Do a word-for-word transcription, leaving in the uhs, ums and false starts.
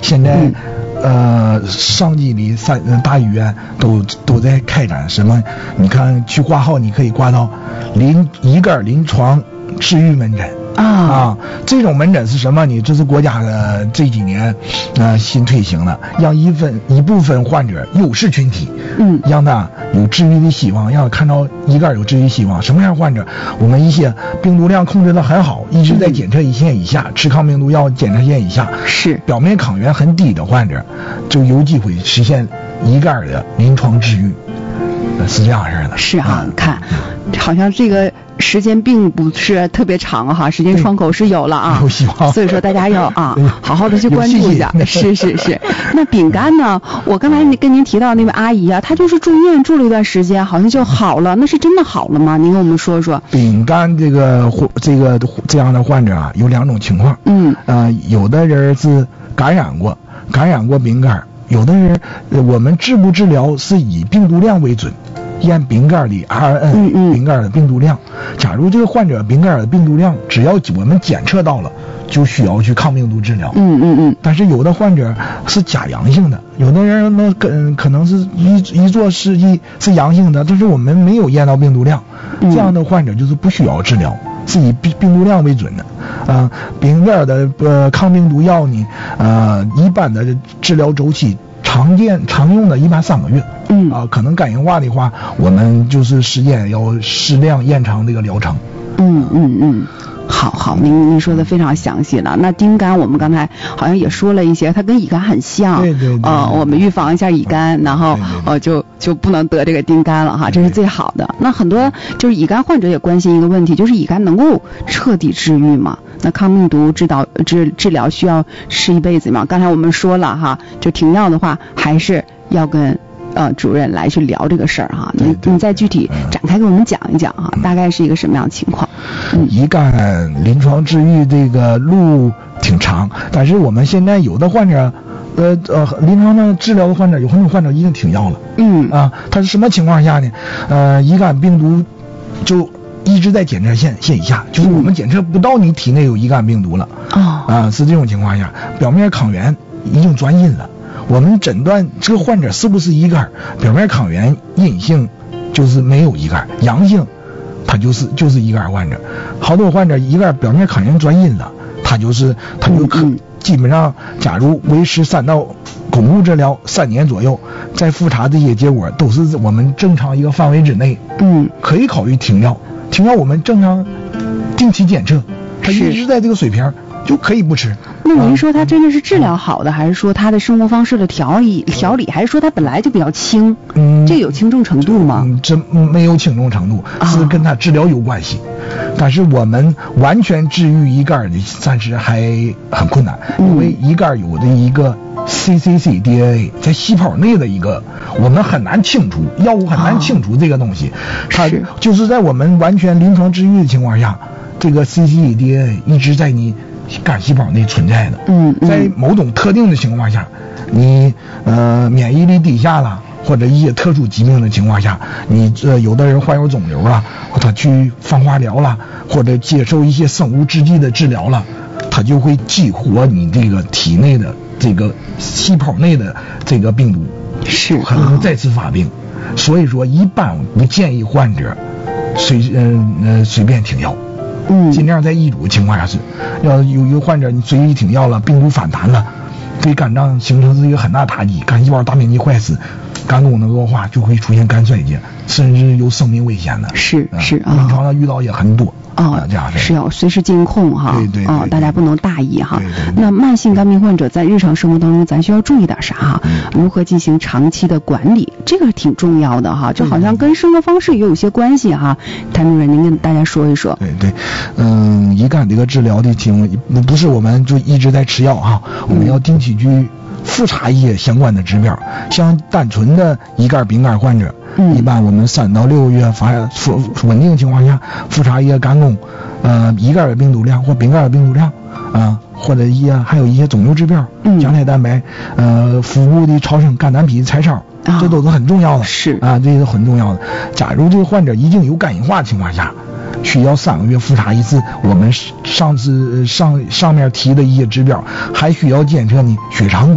现在、嗯。呃，上级里三大医院都都在开展什么？你看去挂号，你可以挂到临一个临床治愈门诊啊啊，这种门诊是什么呢？这是国家的这几年呃新推行的，让一分一部分患者优势群体，嗯，让他有治愈的希望，让他看到一个有治愈希望。什么样患者？我们一些病毒量控制得很好，一直在检测一线以下，吃抗病毒药检测线以下， 是表面抗原很低的患者，就有机会实现一个的临床治愈。是这样式的。 是啊，你看，好像这个时间并不是特别长哈，时间窗口是有了啊， 有希望。 所以说大家要啊，好好的去关注一下。是是是。那丙肝呢？我刚才跟您提到那位阿姨啊，她就是住院住了一段时间，好像就好了，那是真的好了吗？您跟我们说说。 丙肝这个这个这样的患者啊，有两种情况。嗯。呃，有的人是感染过，感染过丙肝。有的人，我们治不治疗是以病毒量为准，验丙肝的 R N， 嗯嗯，丙肝的病毒量。假如这个患者丙肝的病毒量，只要我们检测到了，就需要去抗病毒治疗。嗯嗯嗯。但是有的患者是假阳性的，有的人呢跟可能是一一做试剂是阳性的，但是我们没有验到病毒量，这样的患者就是不需要治疗。是以病病毒量为准的，啊、呃，丙肝的呃抗病毒药呢，呃，一般的治疗周期常见常用的一般三个月，嗯，啊、呃，可能肝硬化的话，我们就是时间要适量延长这个疗程。 嗯嗯嗯。好好，您您说的非常详细了。那丁肝我们刚才好像也说了一些，它跟乙肝很像。 对对对。 呃，我们预防一下乙肝，然后呃就就不能得这个丁肝了哈，这是最好的。那很多就是乙肝患者也关心一个问题，就是乙肝能够彻底治愈吗？那抗病毒治疗治治疗需要吃一辈子吗？刚才我们说了哈，就停药的话，还是要跟呃主任来去聊这个事儿哈。你你再具体展开给我们讲一讲哈，大概是一个什么样的情况？ 乙肝临床治愈这个路挺长，但是我们现在有的患者，呃呃，临床上治疗的患者有很多患者已经停药了。嗯啊，他是什么情况下呢？呃，乙肝病毒就一直在检测线线以下，就是我们检测不到你体内有乙肝病毒了。哦、嗯、啊，是这种情况下，表面抗原已经转阴了。我们诊断这个患者是不是乙肝，表面抗原阴性就是没有乙肝，阳性他就是就是乙肝患者。好多患者乙肝表面抗原转阴了，他就是他就可、嗯、基本上，假如维持三到巩固治疗三年左右，再复查这些结果都是我们正常一个范围之内，嗯，可以考虑停药。停药我们正常定期检测，他一直在这个水平就可以不吃。 那您说他真的是治疗好的，还是说他的生活方式的调理调理，还是说他本来就比较轻？嗯，这有轻重程度吗？ 嗯，这没有轻重程度，是跟他治疗有关系。啊、但是我们完全治愈乙肝的暂时还很困难，因为乙肝有的一个 C C C D N A 在细胞内的一个，我们很难清除，药物很难清除这个东西。啊、它就是在我们完全临床治愈的情况下，这个 C C C D N A 一直在你肝细胞内存在的。嗯，嗯在某种特定的情况下，你呃免疫力低下了，或者一些特殊疾病的情况下，你呃有的人患有肿瘤了，他去放化疗了，或者接受一些生物制剂的治疗了，它就会激活你这个体内的这个细胞内的这个病毒， 是可能再次发病。哦、所以说一般不建议患者随嗯呃随便停药。嗯，尽量在易主的情况下是，要有有患者你随意停药了，病毒反弹了，对肝脏形成是一个很大打击，肝细胞大面积坏死，肝功能恶化，就会出现肝衰竭，甚至有生命危险的。 是是啊， 临床上遇到也很多。 哦，这样是要随时监控哈。 对 对, 对, 对。 哦，大家不能大意哈。 对对对。 那慢性肝病患者在日常生活当中，咱需要注意点啥哈？嗯、如何进行长期的管理，这个挺重要的哈。就好像跟生活方式也有些关系哈。谭主任，您跟大家说一说。 对对，嗯，乙肝这个治疗的挺不是我们就一直在吃药哈，我们要定期去复查一些相关的指标，像单纯的乙肝、丙肝患者。嗯、一般我们三到六个月发稳定情况下复查一些肝功，呃，乙肝的病毒量或丙肝的病毒量啊、呃，或者一些还有一些肿瘤指标，嗯，降胎蛋白，呃，腹部的超声肝胆脾彩超，啊、这都是很重要的， 是啊，这是很重要的。假如这个患者已经有肝硬化的情况下，需要三个月复查一次，我们上次上上面提的一些指标，还需要检测你血常。